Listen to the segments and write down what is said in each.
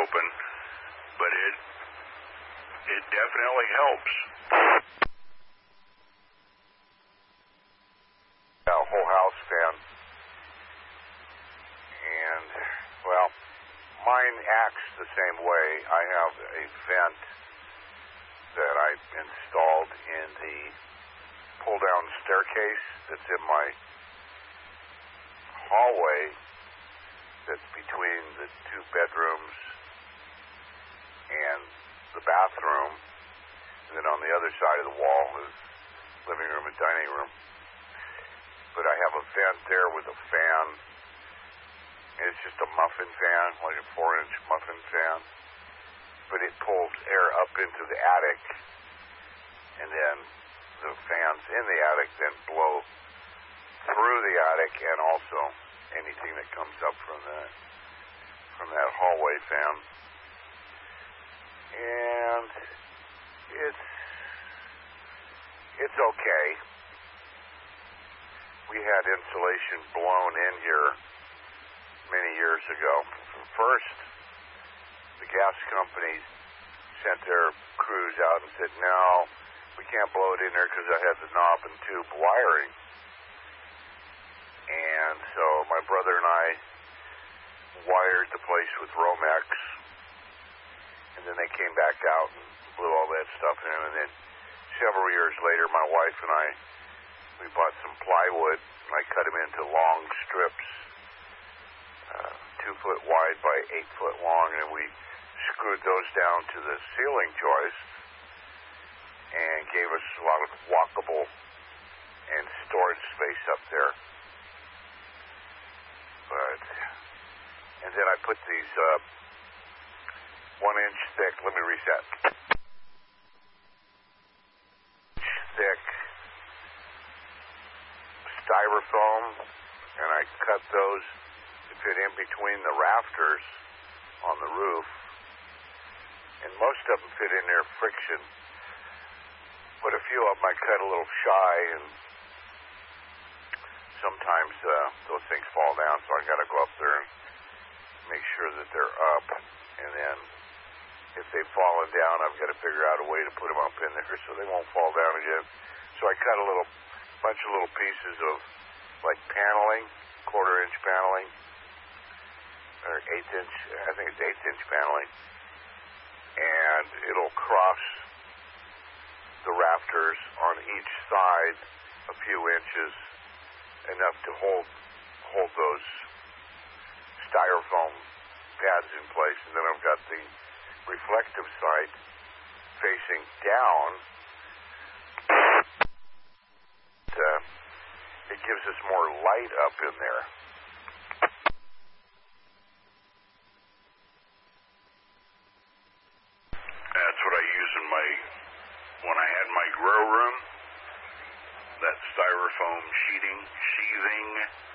open, but it definitely helps. A whole house fan. And, well, mine acts the same way. I have a vent that I installed in the pull-down staircase that's in my hallway that's between the two bedrooms and the bathroom. And then on the other side of the wall is living room and dining room. But I have a vent there with a fan. It's just a muffin fan, like a 4-inch muffin fan. But it pulls air up into the attic, and then the fans in the attic then blow through the attic, and also anything that comes up from that hallway fan. And it's okay. We had insulation blown in here many years ago. First, the gas company sent their crews out and said, no, we can't blow it in there because I had the knob and tube wiring. And so my brother and I wired the place with Romex, and then they came back out and blew all that stuff in. And then several years later, my wife and we bought some plywood, and I cut them into long strips, 2 foot wide by 8 foot long, and we screwed those down to the ceiling joist and gave us a lot of walkable and storage space up there. And then I put these 1-inch thick, let me reset, thick styrofoam, and I cut those to fit in between the rafters on the roof. And most of them fit in there friction, but a few of them I cut a little shy, and sometimes those things fall down, so I got to go up there and make sure that they're up. And then if they've fallen down, I've got to figure out a way to put them up in there so they won't fall down again. So I cut a bunch of little pieces of like paneling, 1/4-inch paneling, or 1/8-inch, I think it's 1/8-inch paneling, and it'll cross the rafters on each side a few inches, enough to hold those styrofoam pads in place. And then I've got the reflective side facing down. It gives us more light up in there. That's what I use when I had my grow room, that styrofoam sheathing,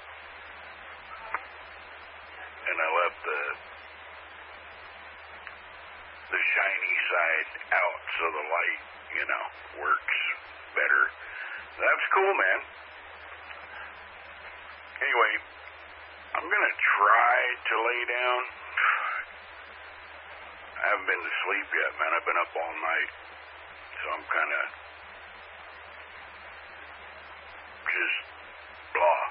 and I left the shiny side out so the light, works better. That's cool, man. Anyway, I'm going to try to lay down. I haven't been to sleep yet, man. I've been up all night. So I'm kind of just blah.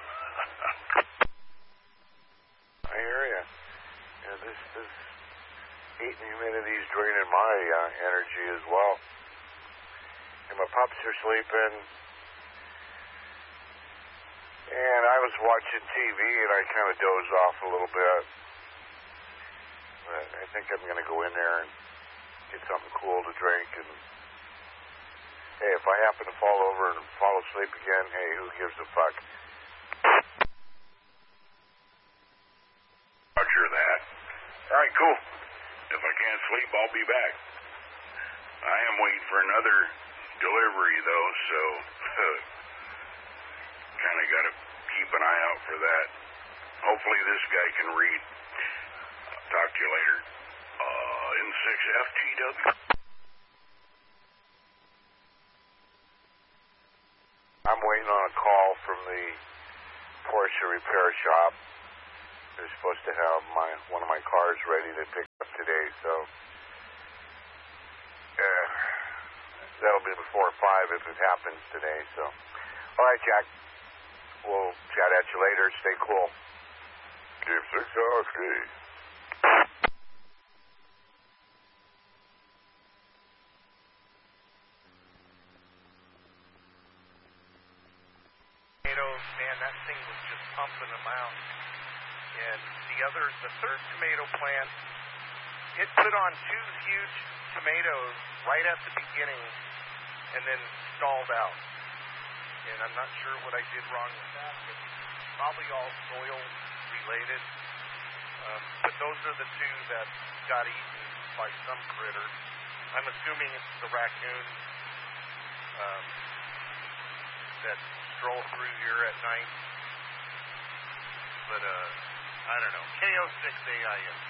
I hear you. This heat and humidity is draining my energy as well. And my pups are sleeping. And I was watching TV, and I kind of dozed off a little bit. But I think I'm going to go in there and get something cool to drink. And hey, if I happen to fall over and fall asleep again, hey, who gives a fuck? Roger that. All right, cool. If I can't sleep, I'll be back. I am waiting for another delivery, though, so kind of got to keep an eye out for that. Hopefully this guy can read. Talk to you later. N6FTW. I'm waiting on a call from the Porsche repair shop. They're supposed to have one of my cars ready to pick up today, so that'll be before 5 if it happens today. So, all right, Jack. We'll chat at you later. Stay cool. Keep 6 Oscar. Man, that thing was just pumping them out. And the third tomato plant, it put on 2 huge tomatoes right at the beginning and then stalled out. And I'm not sure what I did wrong with that, but probably all soil related. But those are the 2 that got eaten by some critter. I'm assuming it's the raccoons that stroll through here at night. But I don't know. KO6AIM.